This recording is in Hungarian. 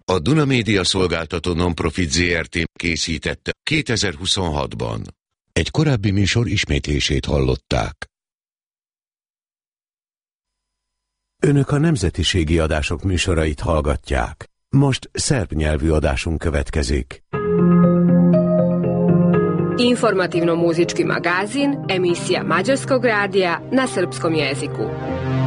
A Duna Média Szolgáltató Nonprofit Zrt. Készítette 2026-ban. Egy korábbi műsor ismétlését hallották. Önök a nemzetiségi adások műsorait hallgatják. Most szerb nyelvű adásunk következik. Informativno-muzički magazin, emisija Mađarskog radija na srpskom jeziku.